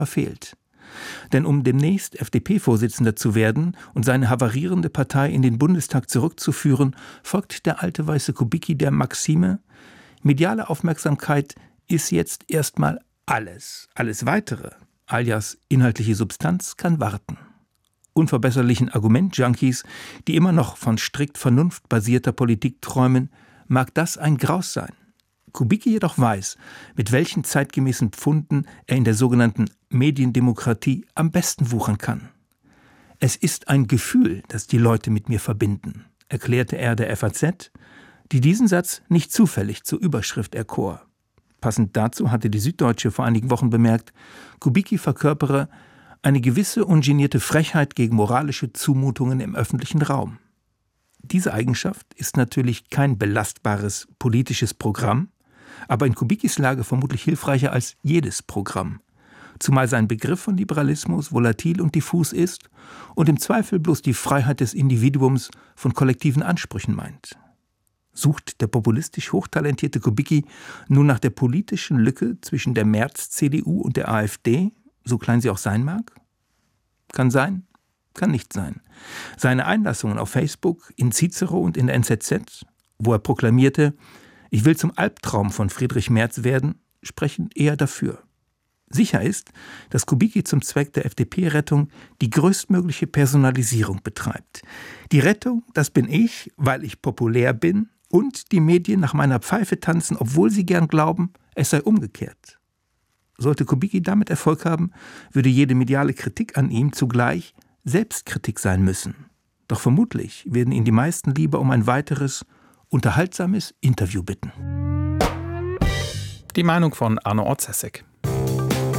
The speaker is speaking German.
verfehlt. Denn um demnächst FDP-Vorsitzender zu werden und seine havarierende Partei in den Bundestag zurückzuführen, folgt der alte weiße Kubicki der Maxime: mediale Aufmerksamkeit ist jetzt erstmal alles. Alles Weitere, alias inhaltliche Substanz, kann warten. Unverbesserlichen Argument-Junkies, die immer noch von strikt vernunftbasierter Politik träumen, mag das ein Graus sein. Kubicki jedoch weiß, mit welchen zeitgemäßen Pfunden er in der sogenannten Mediendemokratie am besten wuchern kann. Es ist ein Gefühl, das die Leute mit mir verbinden, erklärte er der FAZ, die diesen Satz nicht zufällig zur Überschrift erkor. Passend dazu hatte die Süddeutsche vor einigen Wochen bemerkt, Kubicki verkörpere eine gewisse ungenierte Frechheit gegen moralische Zumutungen im öffentlichen Raum. Diese Eigenschaft ist natürlich kein belastbares politisches Programm, aber in Kubickis Lage vermutlich hilfreicher als jedes Programm, zumal sein Begriff von Liberalismus volatil und diffus ist und im Zweifel bloß die Freiheit des Individuums von kollektiven Ansprüchen meint. Sucht der populistisch hochtalentierte Kubicki nun nach der politischen Lücke zwischen der Merz-CDU und der AfD, so klein sie auch sein mag? Kann sein, kann nicht sein. Seine Einlassungen auf Facebook, in Cicero und in der NZZ, wo er proklamierte, ich will zum Albtraum von Friedrich Merz werden, sprechen eher dafür. Sicher ist, dass Kubicki zum Zweck der FDP-Rettung die größtmögliche Personalisierung betreibt. Die Rettung, das bin ich, weil ich populär bin und die Medien nach meiner Pfeife tanzen, obwohl sie gern glauben, es sei umgekehrt. Sollte Kubicki damit Erfolg haben, würde jede mediale Kritik an ihm zugleich Selbstkritik sein müssen. Doch vermutlich werden ihn die meisten lieber um ein weiteres, unterhaltsames Interview bitten. Die Meinung von Arno Orzesek.